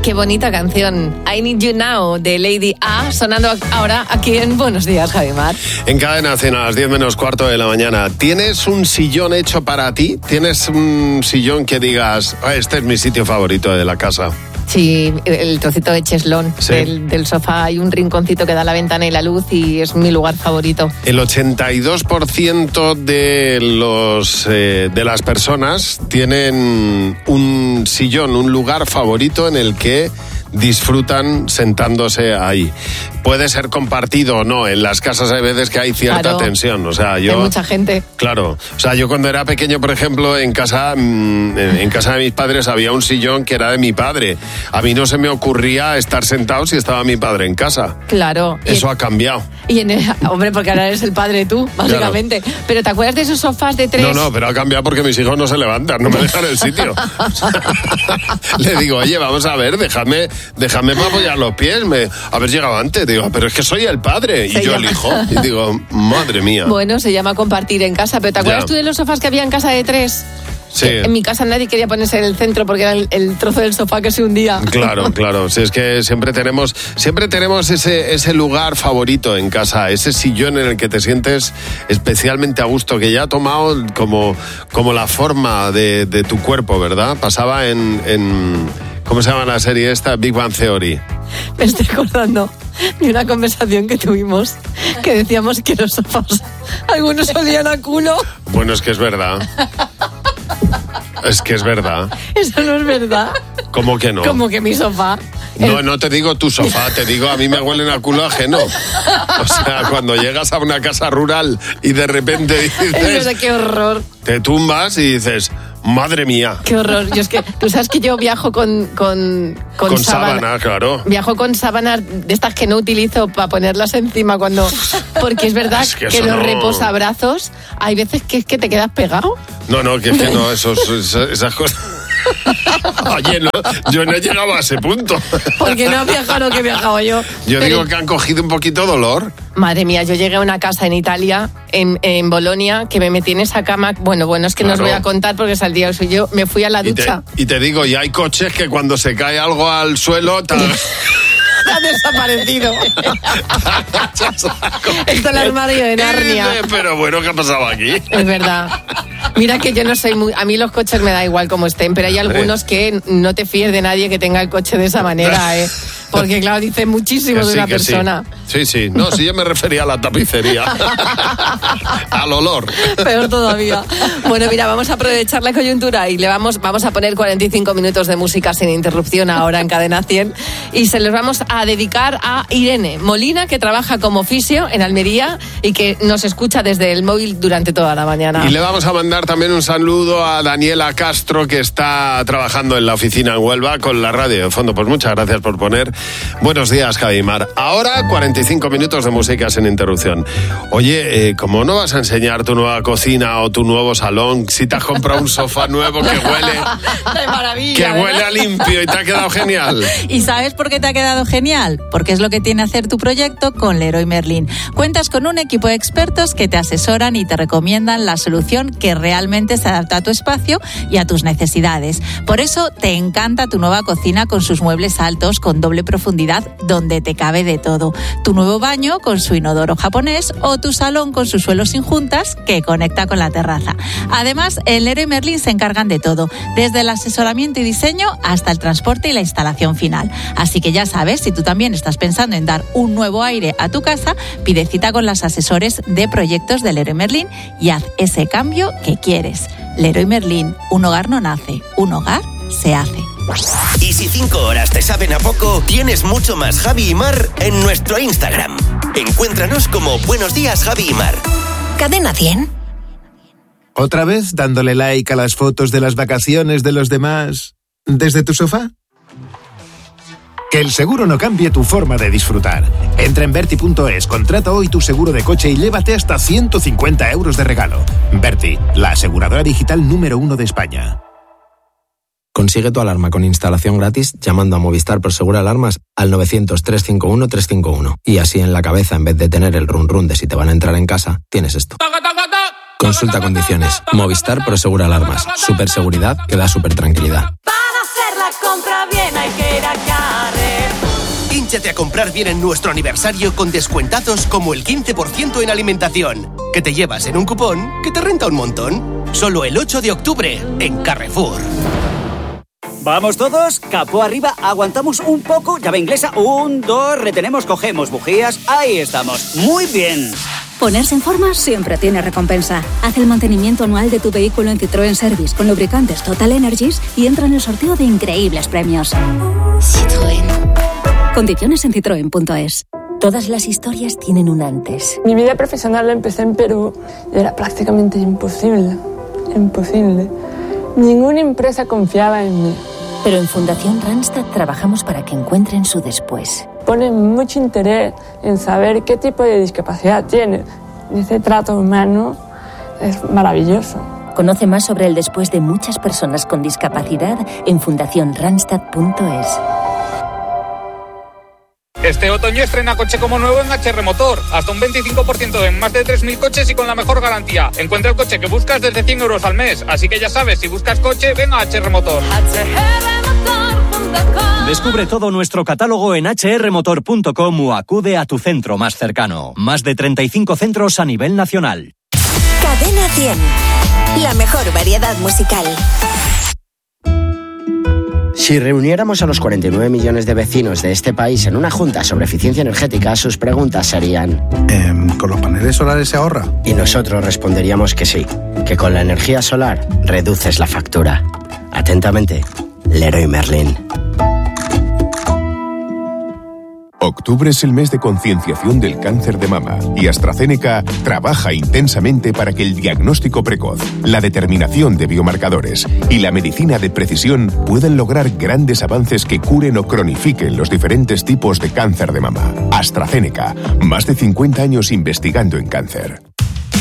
Qué bonita canción. I Need You Now, de Lady A, sonando ahora aquí en Buenos Días, Javi Mar. En Cadena Cena, a las 10:15 de la mañana. ¿Tienes un sillón hecho para ti? ¿Tienes un sillón que digas, este es mi sitio favorito de la casa? Sí, el trocito de cheslón del sofá. Hay un rinconcito que da la ventana y la luz y es mi lugar favorito. El 82% de las personas tienen un sillón, un lugar favorito en el que disfrutan sentándose ahí. Puede ser compartido o no. En las casas hay veces que hay cierta tensión. O sea, hay mucha gente. Claro. O sea, yo cuando era pequeño, por ejemplo, en casa de mis padres había un sillón que era de mi padre. A mí no se me ocurría estar sentado si estaba mi padre en casa. Claro. Eso ha cambiado. Hombre, porque ahora eres el padre tú, básicamente. Claro. Pero ¿te acuerdas de esos sofás de 3? No, pero ha cambiado porque mis hijos no se levantan, no me dejan el sitio. Le digo, oye, vamos a ver, déjame para apoyar los pies. Haber llegado antes. Digo, pero es que soy el padre y yo el hijo. Y digo, madre mía. Bueno, se llama compartir en casa. Pero ¿te acuerdas tú de los sofás que había en casa de 3? Sí. En mi casa nadie quería ponerse en el centro porque era el trozo del sofá que se hundía. Claro. Si es que siempre tenemos ese lugar favorito en casa, ese sillón en el que te sientes especialmente a gusto, que ya ha tomado como la forma de tu cuerpo, ¿verdad? Pasaba en ¿cómo se llama la serie esta? Big Bang Theory. Me estoy acordando de una conversación que tuvimos que decíamos que los sofás algunos olían a culo. Bueno, es que es verdad. Es que es verdad. Eso no es verdad. ¿Cómo que no? Como que mi sofá. No te digo tu sofá, te digo a mí me huelen a culo ajeno. O sea, cuando llegas a una casa rural y de repente dices... ¡Qué horror! Te tumbas y dices... Madre mía. Qué horror. Yo es que tú sabes que yo viajo con sábana, claro. Viajo con sábanas de estas que no utilizo para ponerlas encima porque es verdad que los reposabrazos hay veces que es que te quedas pegado. No, que esas cosas. Oye, yo no he llegado a ese punto. Porque no has viajado lo que he viajado yo. Digo que han cogido un poquito dolor. Madre mía, yo llegué a una casa en Italia, en Bolonia, que me metí en esa cama. Bueno, es que no os voy a contar porque saldría eso. Yo me fui a la ducha. Y te digo, ya hay coches que cuando se cae algo al suelo... Ha desaparecido. Esto es el armario de Narnia. Pero bueno, ¿qué ha pasado aquí? Es verdad. Mira que yo no soy muy... A mí los coches me da igual como estén, pero hay algunos que no te fíes de nadie que tenga el coche de esa manera, ¿eh? Porque claro, dice muchísimo de una persona. Sí. No, si yo me refería a la tapicería. Al olor. Peor todavía. Bueno, mira, vamos a aprovechar la coyuntura y vamos a poner 45 minutos de música sin interrupción ahora en Cadena 100 y se los vamos a dedicar a Irene Molina, que trabaja como fisio en Almería y que nos escucha desde el móvil durante toda la mañana. Y le vamos a mandar también un saludo a Daniela Castro, que está trabajando en la oficina en Huelva con la radio de fondo. Pues muchas gracias por poner Buenos Días, Javi Mar. Ahora 45 minutos de música sin interrupción. Oye, ¿cómo no vas a enseñar tu nueva cocina o tu nuevo salón si te has comprado un sofá nuevo que huele? ¡De maravilla! Que huele a limpio y te ha quedado genial. ¿Y sabes por qué te ha quedado genial? Porque es lo que tiene hacer tu proyecto con Leroy Merlin. Cuentas con un equipo de expertos que te asesoran y te recomiendan la solución que realmente se adapta a tu espacio y a tus necesidades. Por eso te encanta tu nueva cocina con sus muebles altos con doble profundidad donde te cabe de todo. Tu nuevo baño con su inodoro japonés o tu salón con su suelo sin juntas que conecta con la terraza. Además, en Leroy Merlin se encargan de todo, desde el asesoramiento y diseño hasta el transporte y la instalación final. Así que ya sabes, si tú también estás pensando en dar un nuevo aire a tu casa, pide cita con los asesores de proyectos de Leroy Merlin y haz ese cambio que quieres. Leroy Merlin, un hogar no nace, un hogar se hace. Y si 5 horas te saben a poco, tienes mucho más Javi y Mar en nuestro Instagram. Encuéntranos como Buenos Días, Javi y Mar. Cadena 100. ¿Otra vez dándole like a las fotos de las vacaciones de los demás desde tu sofá? Que el seguro no cambie tu forma de disfrutar. Entra en Berti.es, contrata hoy tu seguro de coche y llévate hasta 150 euros de regalo. Berti, la aseguradora digital número 1 de España. Consigue tu alarma con instalación gratis llamando a Movistar Prosegur Alarmas al 900-351-351. Y así en la cabeza, en vez de tener el run run de si te van a entrar en casa, tienes esto. Consulta condiciones. Movistar Prosegur Alarmas. Superseguridad que da super tranquilidad. Para hacer la compra bien hay que ir a casa. Aprovéchate a comprar bien en nuestro aniversario con descuentazos como el 15% en alimentación, que te llevas en un cupón que te renta un montón. Solo el 8 de octubre en Carrefour. Vamos todos, capó arriba, aguantamos un poco, llave inglesa, 1, 2, retenemos, cogemos bujías, ahí estamos, muy bien. Ponerse en forma siempre tiene recompensa. Haz el mantenimiento anual de tu vehículo en Citroën Service con lubricantes Total Energies y entra en el sorteo de increíbles premios. Citroën. Condiciones en citroen.es. Todas las historias tienen un antes. Mi vida profesional la empecé en Perú y era prácticamente imposible. Imposible. Ninguna empresa confiaba en mí. Pero en Fundación Randstad trabajamos para que encuentren su después. Ponen mucho interés en saber qué tipo de discapacidad tiene. Y ese trato humano es maravilloso. Conoce más sobre el después de muchas personas con discapacidad en fundacionrandstad.es. Este otoño estrena coche como nuevo en HR Motor. Hasta un 25% en más de 3.000 coches y con la mejor garantía. Encuentra el coche que buscas desde 100 euros al mes. Así que ya sabes, si buscas coche, ven a HR Motor. Descubre todo nuestro catálogo en hrmotor.com o acude a tu centro más cercano. Más de 35 centros a nivel nacional. Cadena 100. La mejor variedad musical. Si reuniéramos a los 49 millones de vecinos de este país en una junta sobre eficiencia energética, sus preguntas serían... ¿Con los paneles solares se ahorra? Y nosotros responderíamos que sí, que con la energía solar reduces la factura. Atentamente, Leroy Merlin. Octubre es el mes de concienciación del cáncer de mama y AstraZeneca trabaja intensamente para que el diagnóstico precoz, la determinación de biomarcadores y la medicina de precisión puedan lograr grandes avances que curen o cronifiquen los diferentes tipos de cáncer de mama. AstraZeneca, más de 50 años investigando en cáncer.